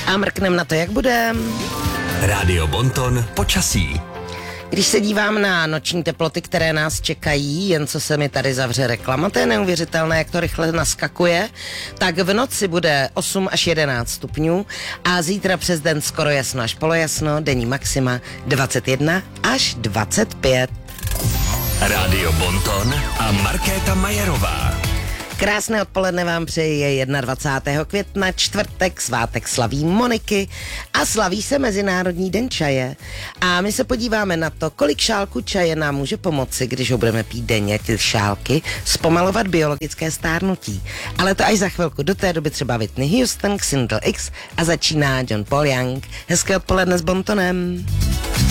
A mrknem na to, jak budem. Rádio Bonton počasí. Když se dívám na noční teploty, které nás čekají, jen co se mi tady zavře reklama, to je neuvěřitelné, jak to rychle naskakuje, tak v noci bude 8 až 11 stupňů a zítra přes den skoro jasno až polojasno, denní maxima 21 až 25. Rádio Bonton a Markéta Majerová. Krásné odpoledne vám přeji 21. května, čtvrtek, svátek slaví Moniky a slaví se Mezinárodní den čaje. A my se podíváme na to, kolik šálků čaje nám může pomoci, když ho budeme pít denně, ty šálky, zpomalovat biologické stárnutí. Ale to až za chvilku, do té doby třeba Whitney Houston, Xindl X a začíná John Paul Young. Hezké odpoledne s Bontonem.